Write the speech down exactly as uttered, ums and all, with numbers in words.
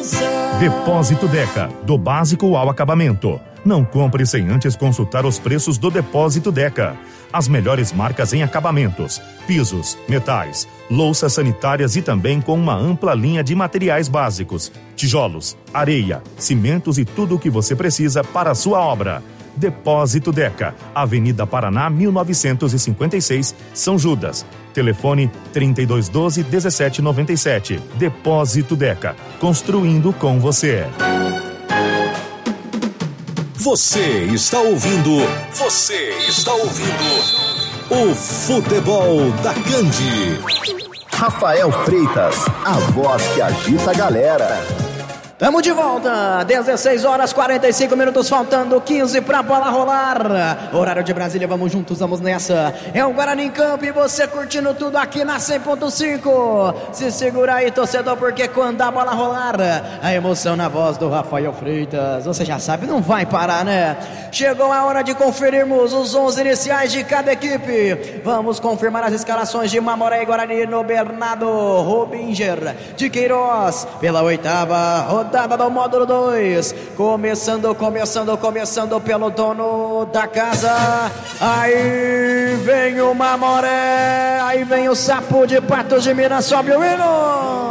Depósito Deca, do básico ao acabamento. Não compre sem antes consultar os preços do Depósito Deca. As melhores marcas em acabamentos, pisos, metais, louças sanitárias e também com uma ampla linha de materiais básicos, tijolos, areia, cimentos e tudo o que você precisa para a sua obra. Depósito Deca, Avenida Paraná, mil novecentos e cinquenta e seis, São Judas. Telefone trinta e dois doze, dezessete noventa e sete. Depósito Deca, construindo com você. Você está ouvindo, você está ouvindo o Futebol da Candi. Rafael Freitas, a voz que agita a galera. Tamo de volta, dezesseis horas quarenta e cinco minutos, faltando quinze pra bola rolar. Horário de Brasília, vamos juntos, vamos nessa. É o Guarani em campo e você curtindo tudo aqui na cem ponto cinco. Se segura aí, torcedor, porque quando a bola rolar, a emoção na voz do Rafael Freitas, você já sabe, não vai parar, né? Chegou a hora de conferirmos os onze iniciais de cada equipe. Vamos confirmar as escalações de Mamoré e Guarani no Bernardo Rubinger de Queiroz, pela oitava rodada do módulo dois, começando, começando, começando pelo dono da casa. Aí vem o Mamoré, aí vem o Sapo de Patos de Minas, sobe o hino.